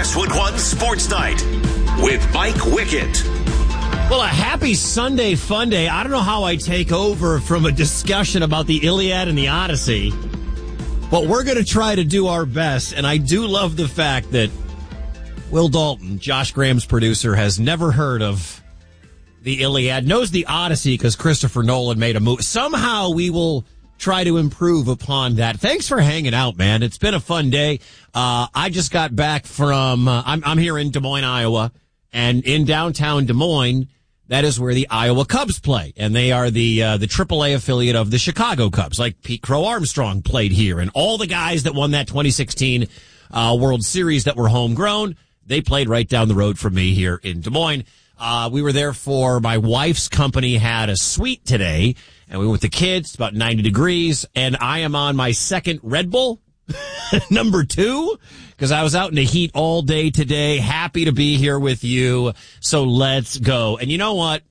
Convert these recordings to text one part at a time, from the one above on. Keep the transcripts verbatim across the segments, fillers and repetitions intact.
Westwood One Sports Night with Mike Wickett. Well, a happy Sunday fun day. I don't know how I take over from a discussion about the Iliad and the Odyssey, but we're going to try to do our best. And I do love the fact that Will Dalton, Josh Graham's producer, has never heard of the Iliad, knows the Odyssey because Christopher Nolan made a movie. Somehow we will try to improve upon that. Thanks for hanging out, man. It's been a fun day. Uh, I just got back from, uh, I'm, I'm here in Des Moines, Iowa, and in downtown Des Moines, that is where the Iowa Cubs play, and they are the uh, the triple A affiliate of the Chicago Cubs. Like Pete Crow Armstrong played here, and all the guys that won that twenty sixteen uh, World Series that were homegrown, they played right down the road from me here in Des Moines. Uh, we were there for my wife's company had a suite today, and we went with the kids. About ninety degrees, and I am on my second Red Bull, number two, because I was out in the heat all day today. Happy to be here with you. So let's go. And you know what?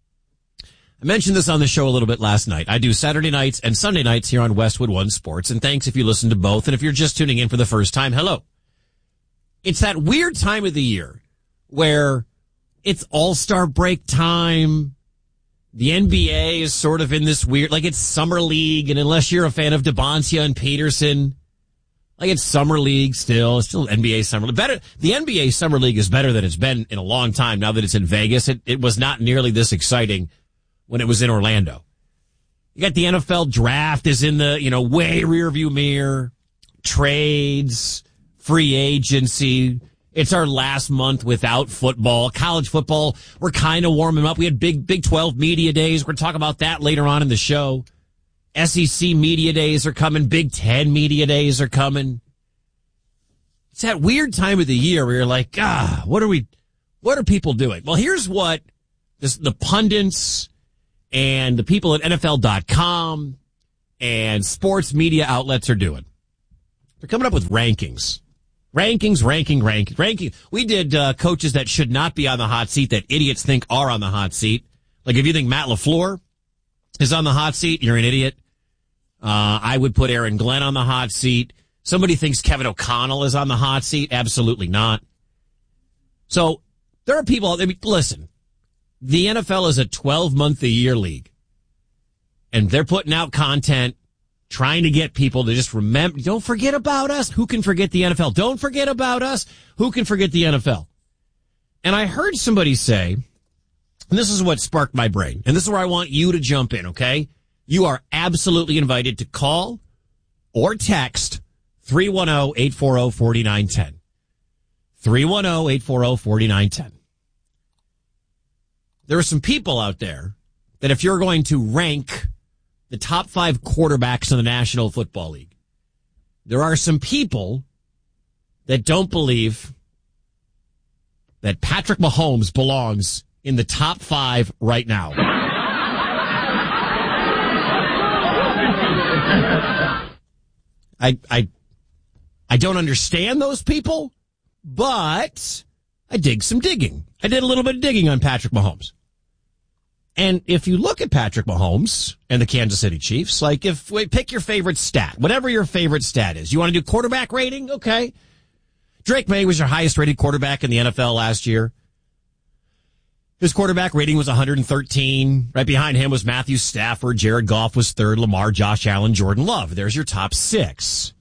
I mentioned this on the show a little bit last night. I do Saturday nights and Sunday nights here on Westwood One Sports. And thanks if you listen to both. And if you're just tuning in for the first time, hello. It's that weird time of the year where it's all-star break time. The N B A is sort of in this weird, like it's summer league. And unless you're a fan of DeBoncia and Peterson, like it's summer league still. It's still N B A summer league. Better, the N B A summer league is better than it's been in a long time now that it's in Vegas. It, it was not nearly this exciting when it was in Orlando. You got the N F L draft is in the, you know, way rear view mirror. Trades, free agency. It's our last month without football. College football, we're kind of warming up. We had big Big twelve media days. We're going to talk about that later on in the show. S E C media days are coming. Big Ten media days are coming. It's that weird time of the year where you're like, ah, what are we, what are people doing? Well, here's what this, the pundits and the people at N F L dot com and sports media outlets are doing. They're coming up with rankings. Rankings, ranking, ranking, ranking. We did uh, coaches that should not be on the hot seat that idiots think are on the hot seat. Like if you think Matt LaFleur is on the hot seat, you're an idiot. Uh, I would put Aaron Glenn on the hot seat. Somebody thinks Kevin O'Connell is on the hot seat. Absolutely not. So there are people, I mean, listen, the N F L is a twelve-month-a-year league, and they're putting out content trying to get people to just remember, don't forget about us. Who can forget the N F L? Don't forget about us. Who can forget the N F L? And I heard somebody say, and this is what sparked my brain, and this is where I want you to jump in, okay? You are absolutely invited to call or text three one zero, eight four zero, four nine one zero. three one zero, eight four zero, four nine one zero. There are some people out there that if you're going to rank the top five quarterbacks in the National Football League, there are some people that don't believe that Patrick Mahomes belongs in the top five right now. I, I, I don't understand those people, but I dig some digging. I did a little bit of digging on Patrick Mahomes. And if you look at Patrick Mahomes and the Kansas City Chiefs, like if we pick your favorite stat, whatever your favorite stat is, you want to do quarterback rating? Okay. Drake May was your highest rated quarterback in the N F L last year. His quarterback rating was one hundred thirteen. Right behind him was Matthew Stafford. Jared Goff was third. Lamar, Josh Allen, Jordan Love. There's your top six.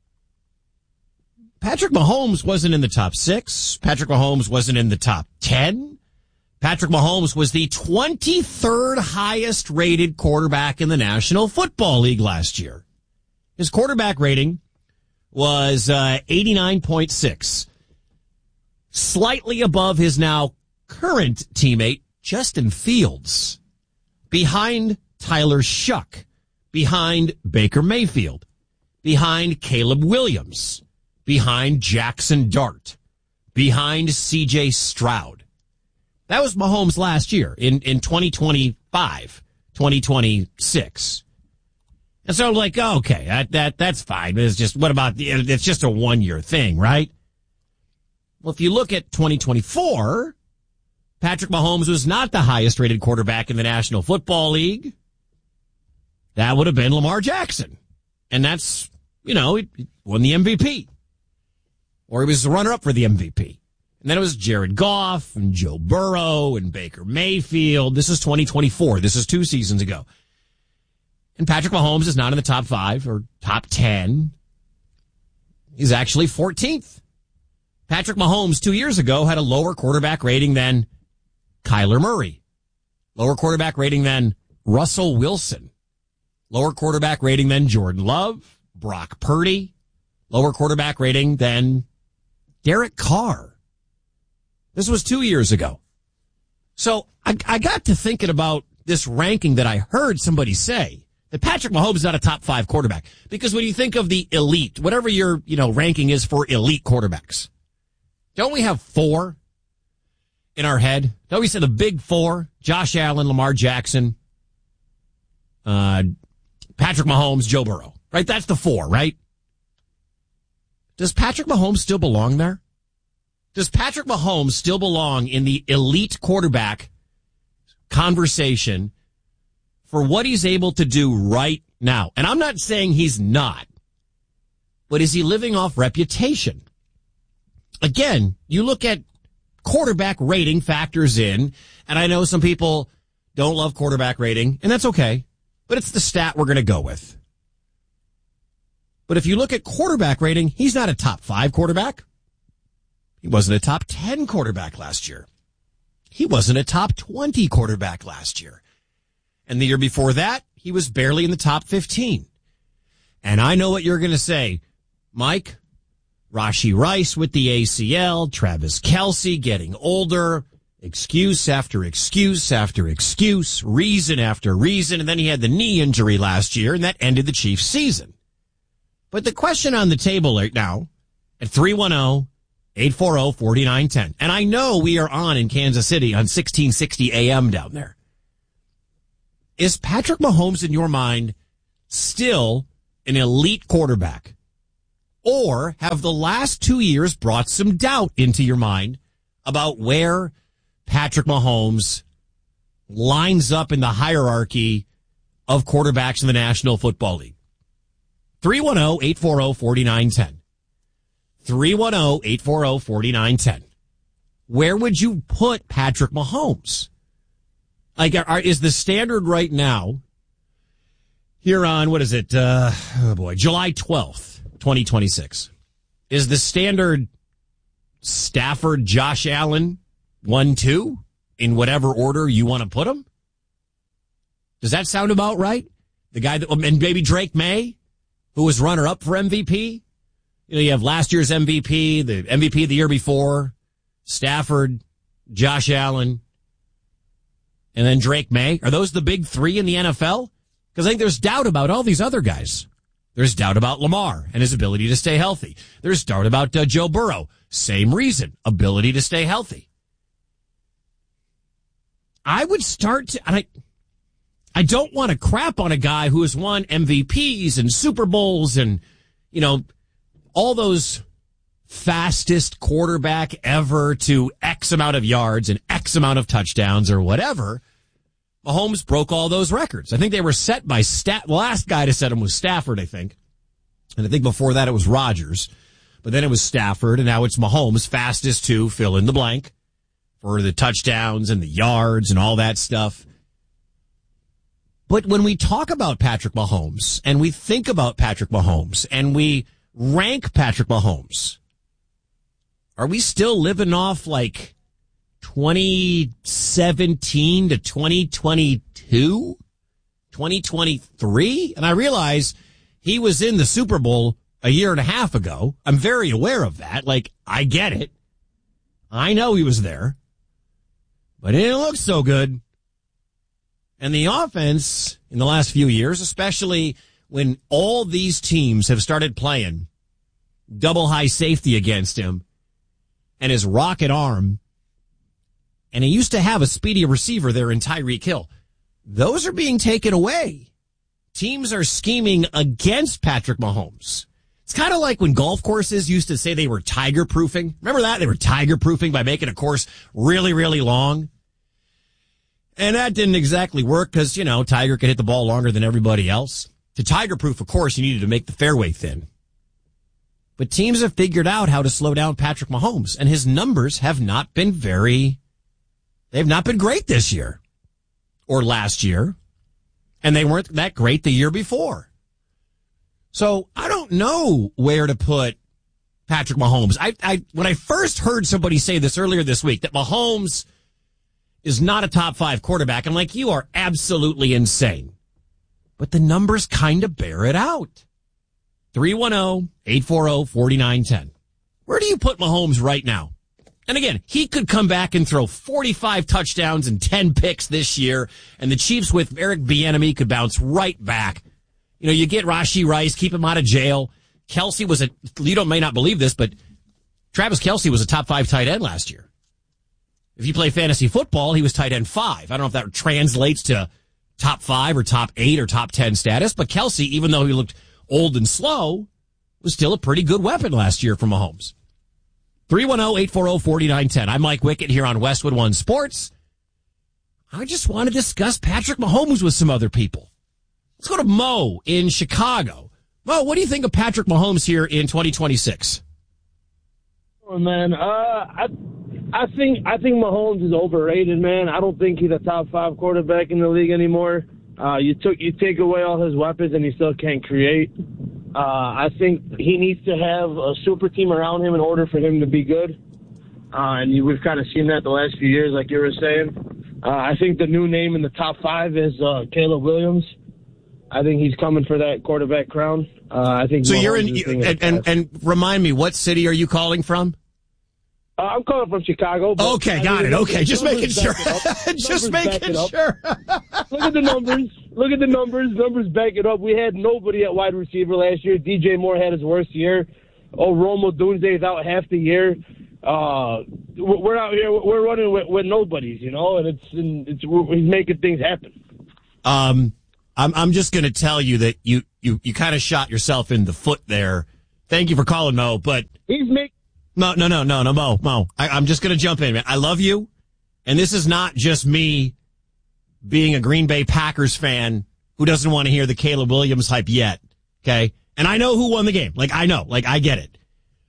Patrick Mahomes wasn't in the top six. Patrick Mahomes wasn't in the top ten. Patrick Mahomes was the twenty-third highest rated quarterback in the National Football League last year. His quarterback rating was uh, eighty-nine point six. Slightly above his now current teammate, Justin Fields. Behind Tyler Shuck. Behind Baker Mayfield. Behind Caleb Williams. Behind Jackson Dart. Behind C J Stroud. That was Mahomes last year in, in twenty twenty-five, twenty twenty-six. And so I'm like, oh, okay, that, that, that's fine. It's just, what about the, it's just a one year thing, right? Well, if you look at twenty twenty-four, Patrick Mahomes was not the highest rated quarterback in the National Football League. That would have been Lamar Jackson. And that's, you know, he won the M V P. or he was the runner-up for the M V P. And then it was Jared Goff and Joe Burrow and Baker Mayfield. This is twenty twenty-four. This is two seasons ago. And Patrick Mahomes is not in the top five or top ten. He's actually fourteenth. Patrick Mahomes two years ago had a lower quarterback rating than Kyler Murray. Lower quarterback rating than Russell Wilson. Lower quarterback rating than Jordan Love, Brock Purdy. Lower quarterback rating than Derek Carr. This was two years ago. So I, I got to thinking about this ranking that I heard somebody say, that Patrick Mahomes is not a top five quarterback. Because when you think of the elite, whatever your, you know, ranking is for elite quarterbacks, don't we have four in our head? Don't we say the big four? Josh Allen, Lamar Jackson, uh, Patrick Mahomes, Joe Burrow. Right? That's the four, right? Does Patrick Mahomes still belong there? Does Patrick Mahomes still belong in the elite quarterback conversation for what he's able to do right now? And I'm not saying he's not, but is he living off reputation? Again, you look at quarterback rating factors in, and I know some people don't love quarterback rating, and that's okay, but it's the stat we're going to go with. But if you look at quarterback rating, he's not a top five quarterback. He wasn't a top ten quarterback last year. He wasn't a top twenty quarterback last year. And the year before that, he was barely in the top fifteen. And I know what you're going to say, Mike. Rashee Rice with the A C L, Travis Kelce getting older, excuse after excuse after excuse, reason after reason, and then he had the knee injury last year, and that ended the Chiefs' season. But the question on the table right now, at three one zero, eight four zero, four nine one zero, and I know we are on in Kansas City on sixteen sixty A M down there. Is Patrick Mahomes, in your mind, still an elite quarterback? Or have the last two years brought some doubt into your mind about where Patrick Mahomes lines up in the hierarchy of quarterbacks in the National Football League? three one zero, eight four zero, four nine one zero. three one zero, eight four zero, four nine one zero. Where would you put Patrick Mahomes? Like, are, is the standard right now here on, what is it? Uh, oh boy, July twelfth, twenty twenty-six. Is the standard Stafford, Josh Allen, one, two, in whatever order you want to put them? Does that sound about right? The guy that, and maybe Drake May, who was runner-up for M V P. You know, you have last year's M V P, the M V P the year before, Stafford, Josh Allen, and then Drake May. Are those the big three in the N F L? Because I think there's doubt about all these other guys. There's doubt about Lamar and his ability to stay healthy. There's doubt about uh, Joe Burrow. Same reason, ability to stay healthy. I would start to, and I, I don't want to crap on a guy who has won M V Ps and Super Bowls and, you know, all those fastest quarterback ever to X amount of yards and X amount of touchdowns or whatever. Mahomes broke all those records. I think they were set by Stat. The last guy to set them was Stafford, I think. And I think before that it was Rodgers. But then it was Stafford, and now it's Mahomes, fastest to fill in the blank for the touchdowns and the yards and all that stuff. But when we talk about Patrick Mahomes, and we think about Patrick Mahomes, and we rank Patrick Mahomes, are we still living off like twenty seventeen to twenty twenty-two, twenty twenty-three? And I realize he was in the Super Bowl a year and a half ago. I'm very aware of that. Like, I get it. I know he was there. But it didn't look so good. And the offense in the last few years, especially when all these teams have started playing double high safety against him and his rocket arm, and he used to have a speedy receiver there in Tyreek Hill, those are being taken away. Teams are scheming against Patrick Mahomes. It's kind of like when golf courses used to say they were tiger proofing. Remember that? They were tiger proofing by making a course really, really long. And that didn't exactly work because, you know, Tiger could hit the ball longer than everybody else. To tiger proof a course, you needed to make the fairway thin. But teams have figured out how to slow down Patrick Mahomes, and his numbers have not been very, they've not been great this year or last year, and they weren't that great the year before. So I don't know where to put Patrick Mahomes. I, I, when I first heard somebody say this earlier this week, that Mahomes is not a top five quarterback, I'm like, you are absolutely insane. But the numbers kind of bear it out. three one zero, eight four zero, four nine one zero. Where do you put Mahomes right now? And again, he could come back and throw forty-five touchdowns and ten picks this year, and the Chiefs with Eric Bieniemy could bounce right back. You know, you get Rashee Rice, keep him out of jail. Kelce was a, you don't may not believe this, but Travis Kelce was a top five tight end last year. If you play fantasy football, he was tight end five. I don't know if that translates to top five or top eight or top ten status, but Kelce, even though he looked old and slow, was still a pretty good weapon last year for Mahomes. three one zero, eight four zero, four nine one zero. I'm Mike Wickett here on Westwood One Sports. I just want to discuss Patrick Mahomes with some other people. Let's go to Mo in Chicago. Mo, what do you think of Patrick Mahomes here in twenty twenty-six? Oh, man, uh, I I think I think Mahomes is overrated, man. I don't think he's a top five quarterback in the league anymore. Uh, you took you take away all his weapons and he still can't create. Uh, I think he needs to have a super team around him in order for him to be good. Uh, and we've kind of seen that the last few years, like you were saying. Uh, I think the new name in the top five is uh, Caleb Williams. I think he's coming for that quarterback crown. Uh, I think. So Mahomes you're in, you, and, and and remind me, what city are you calling from? Uh, I'm calling from Chicago. But okay, I got mean, it. Okay, just making sure. just making sure. Look at the numbers. Look at the numbers. Numbers back it up. We had nobody at wide receiver last year. D J Moore had his worst year. Oh, Romo Doomsday is out half the year. Uh, we're out here. We're running with, with nobodies, you know, and it's and it's he's making things happen. Um. I'm I'm just going to tell you that you, you, you kind of shot yourself in the foot there. Thank you for calling, Mo. But he's making no no no no no Mo Mo. I, I'm just going to jump in, man. I love you, and this is not just me being a Green Bay Packers fan who doesn't want to hear the Caleb Williams hype yet. Okay, and I know who won the game. Like I know, like I get it.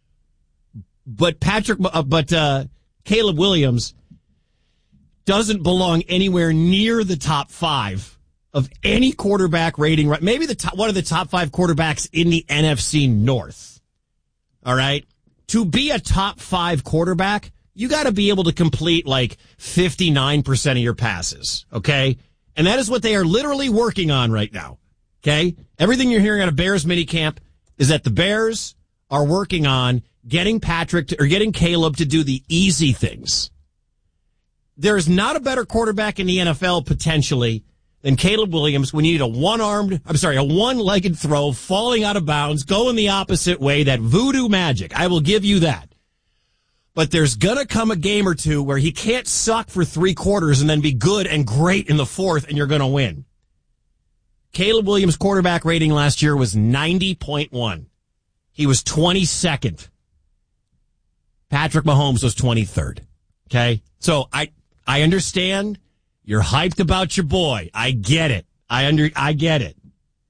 But Patrick, uh, but uh, Caleb Williams doesn't belong anywhere near the top five of any quarterback rating, right? Maybe the top, one of the top five quarterbacks in the N F C North. All right. To be a top five quarterback, you got to be able to complete like fifty-nine percent of your passes. Okay. And that is what they are literally working on right now. Okay. Everything you're hearing out of Bears minicamp is that the Bears are working on getting Patrick to, or getting Caleb to do the easy things. There is not a better quarterback in the N F L potentially than Caleb Williams when you need a one-armed, I'm sorry, a one-legged throw, falling out of bounds, going the opposite way, that voodoo magic. I will give you that. But there's gonna come a game or two where he can't suck for three quarters and then be good and great in the fourth, and you're gonna win. Caleb Williams' quarterback rating last year was ninety point one. He was twenty-second. Patrick Mahomes was twenty-third. Okay? So I, I understand. You're hyped about your boy. I get it. I under, I get it.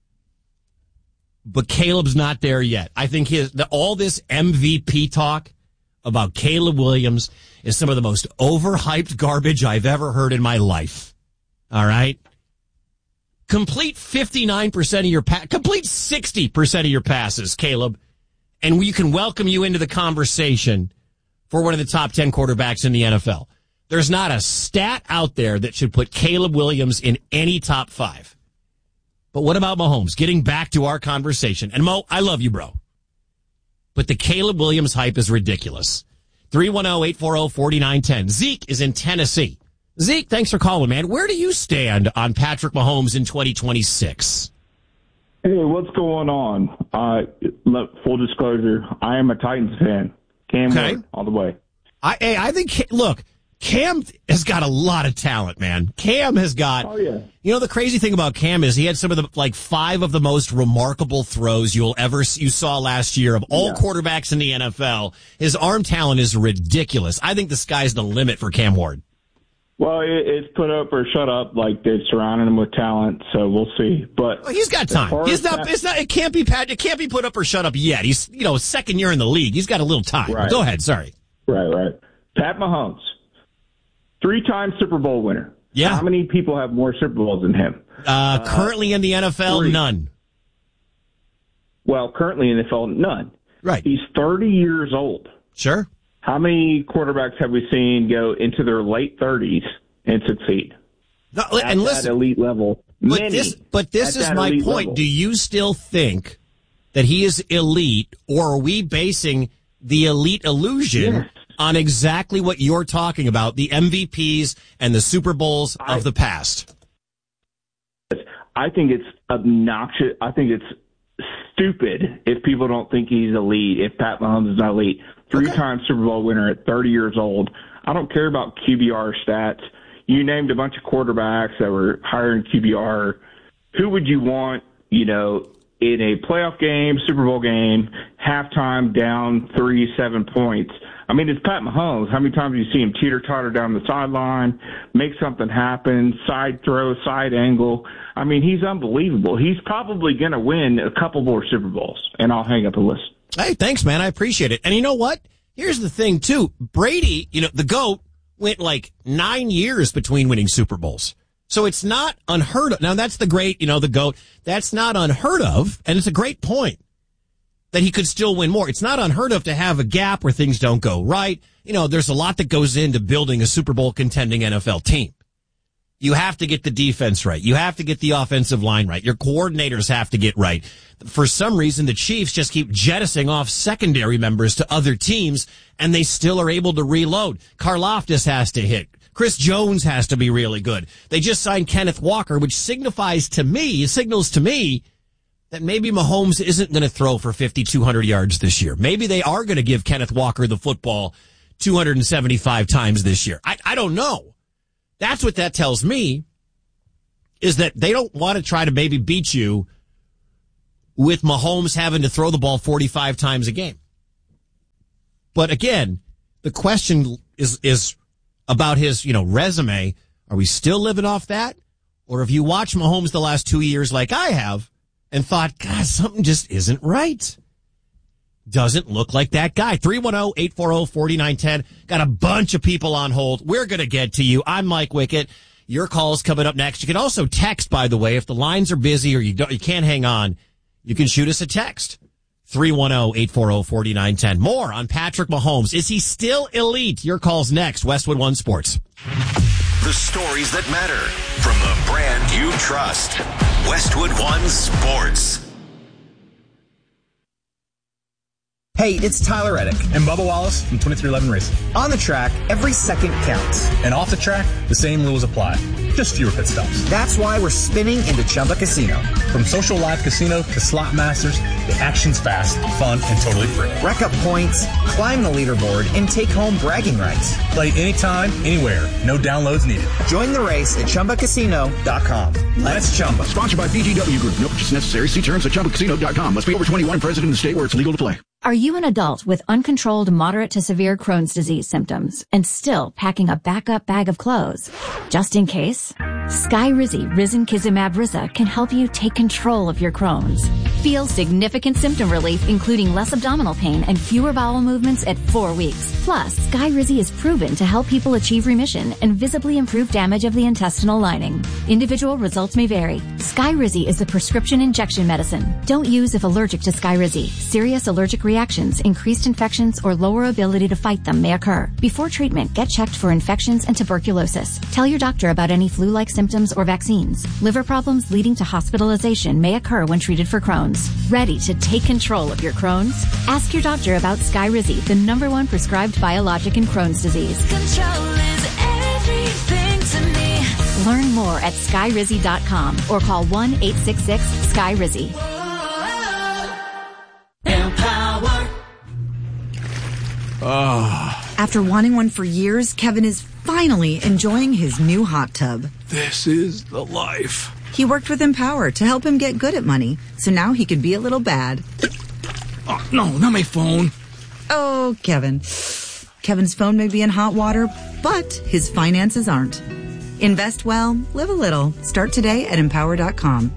But Caleb's not there yet. I think his, the, all this M V P talk about Caleb Williams is some of the most overhyped garbage I've ever heard in my life. All right? Complete fifty-nine percent of your pa- complete sixty percent of your passes, Caleb, and we can welcome you into the conversation for one of the top ten quarterbacks in the N F L. There's not a stat out there that should put Caleb Williams in any top five. But what about Mahomes? Getting back to our conversation. And Mo, I love you, bro. But the Caleb Williams hype is ridiculous. three one zero, eight four zero, four nine one zero. Zeke is in Tennessee. Zeke, thanks for calling, man. Where do you stand on Patrick Mahomes in twenty twenty-six? Hey, what's going on? Uh, full disclosure, I am a Titans fan. Cam okay. Ward, all the way. I, hey, I think, look, Cam has got a lot of talent, man. Cam has got, oh, yeah. You know, the crazy thing about Cam is he had some of the, like, five of the most remarkable throws you'll ever, you saw last year of all yeah. quarterbacks in the N F L. His arm talent is ridiculous. I think the sky's the limit for Cam Ward. Well, it, it's put up or shut up. Like they've surrounded him with talent, so we'll see. But well, he's got time. He's not. Pat, it's not. It can't be Pat. It can't be put up or shut up yet. He's you know second year in the league. He's got a little time. Right. Go ahead. Sorry. Right. Right. Pat Mahomes, three-time Super Bowl winner. Yeah. How many people have more Super Bowls than him? Uh, currently in the N F L, three. none. Well, currently in the N F L, none. Right. He's thirty years old. Sure. How many quarterbacks have we seen go into their late thirties and succeed? No, at and listen, that elite level. But Many this, but this is my point. Level. Do you still think that he is elite, or are we basing the elite illusion yes. on exactly what you're talking about, the M V Ps and the Super Bowls I, of the past? I think it's obnoxious. I think it's stupid if people don't think he's elite, if Pat Mahomes is not elite. Three-time okay. Super Bowl winner at thirty years old. I don't care about Q B R stats. You named a bunch of quarterbacks that were higher in Q B R. Who would you want, you know, in a playoff game, Super Bowl game, halftime down three, seven points? I mean, it's Pat Mahomes. How many times do you see him teeter-totter down the sideline, make something happen, side throw, side angle? I mean, he's unbelievable. He's probably going to win a couple more Super Bowls, and I'll hang up and listen. Hey, thanks, man. I appreciate it. And you know what? Here's the thing, too. Brady, you know, the GOAT, went like nine years between winning Super Bowls. So it's not unheard of. Now, that's the great, you know, the GOAT. That's not unheard of, and it's a great point that he could still win more. It's not unheard of to have a gap where things don't go right. You know, there's a lot that goes into building a Super Bowl contending N F L team. You have to get the defense right. You have to get the offensive line right. Your coordinators have to get right. For some reason, the Chiefs just keep jettisoning off secondary members to other teams, and they still are able to reload. Karlaftis has to hit. Chris Jones has to be really good. They just signed Kenneth Walker, which signifies to me, signals to me, that maybe Mahomes isn't going to throw for fifty, two hundred yards this year. Maybe they are going to give Kenneth Walker the football two hundred seventy-five times this year. I, I don't know. That's what that tells me, is that they don't want to try to maybe beat you with Mahomes having to throw the ball forty-five times a game. But again, the question is, is about his, you know, resume. Are we still living off that? Or have you watched Mahomes the last two years like I have and thought, God, something just isn't right? Doesn't look like that guy. three one zero, eight four zero, four nine one zero. Got a bunch of people on hold. We're going to get to you. I'm Mike Wickett. Your call's coming up next. You can also text, by the way, if the lines are busy or you don't, you can't hang on. You can shoot us a text. three one zero, eight four zero, four nine one zero. More on Patrick Mahomes. Is he still elite? Your call's next. Westwood One Sports. The stories that matter from the brand you trust. Westwood One Sports. Hey, it's Tyler Reddick. And Bubba Wallace from twenty-three eleven Racing. On the track, every second counts. And off the track, the same rules apply. Just fewer pit stops. That's why we're spinning into Chumba Casino. From social live casino to slot masters, the action's fast, fun, and totally free. Rack up points, climb the leaderboard, and take home bragging rights. Play anytime, anywhere. No downloads needed. Join the race at Chumba Casino dot com. Let's Chumba. Sponsored by B G W Group. No purchase necessary. See terms at Chumba Casino dot com. Must be over twenty-one and present in the state where it's legal to play. Are you an adult with uncontrolled moderate to severe Crohn's disease symptoms and still packing a backup bag of clothes? Just in case, Skyrizi Risankizumab Riza can help you take control of your Crohn's. Feel significant symptom relief, including less abdominal pain and fewer bowel movements at four weeks. Plus, Skyrizi is proven to help people achieve remission and visibly improve damage of the intestinal lining. Individual results may vary. Skyrizi is a prescription injection medicine. Don't use if allergic to Skyrizi. Serious allergic reactions, increased infections, or lower ability to fight them may occur. Before treatment, get checked for infections and tuberculosis. Tell your doctor about any flu-like symptoms or vaccines. Liver problems leading to hospitalization may occur when treated for Crohn's. Ready to take control of your Crohn's? Ask your doctor about Skyrizi, the number one prescribed biologic in Crohn's disease. Control is everything to me. Learn more at skyrizi dot com or call one eight six six S K Y R I Z I. Oh. After wanting one for years, Kevin is finally enjoying his new hot tub. This is the life. He worked with Empower to help him get good at money, so now he can be a little bad. Oh, no, not my phone. Oh, Kevin. Kevin's phone may be in hot water, but his finances aren't. Invest well, live a little. Start today at empower dot com.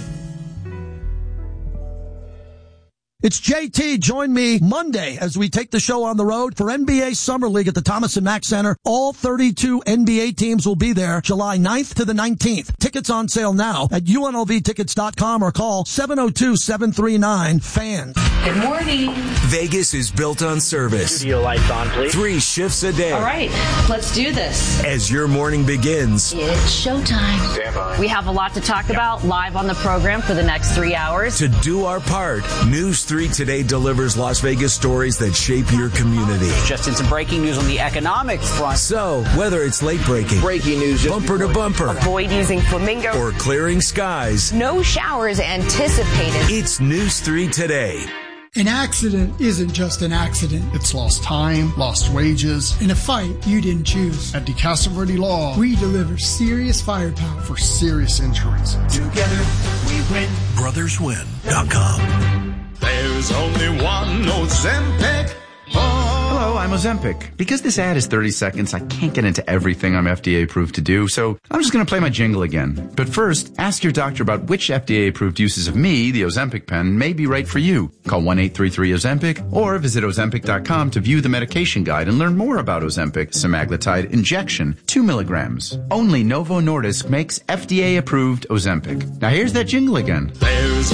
It's J T. Join me Monday as we take the show on the road for N B A Summer League at the Thomas and Mack Center. All thirty-two N B A teams will be there July ninth to the nineteenth. Tickets on sale now at U N L V tickets dot com or call seven oh two, seven three nine, FANS. Good morning. Vegas is built on service. Studio lights on, please. Three shifts a day. All right, let's do this. As your morning begins, It's showtime. Stand by. We have a lot to talk about live on the program for the next three hours. to do our part, News three Today delivers Las Vegas stories that shape your community. Just in some breaking news on the economic front. So, whether it's late breaking, breaking news, bumper to bumper, Avoid using flamingo, or clearing skies, no showers anticipated. it's News three Today. An accident isn't just an accident. It's lost time, lost wages, in a fight you didn't choose. At DeCastro Verde Law, we deliver serious firepower for serious injuries. Together we win. brothers win dot com. There's only one Ozempic. Hello, I'm Ozempic. Because this ad is thirty seconds, I can't get into everything I'm F D A approved to do, so I'm just going to play my jingle again. But first, ask your doctor about which F D A approved uses of me, the Ozempic pen, may be right for you. Call one eight three three Ozempic or visit ozempic dot com to view the medication guide and learn more about Ozempic semaglutide injection, two milligrams. Only Novo Nordisk makes F D A approved Ozempic. Now here's that jingle again. There's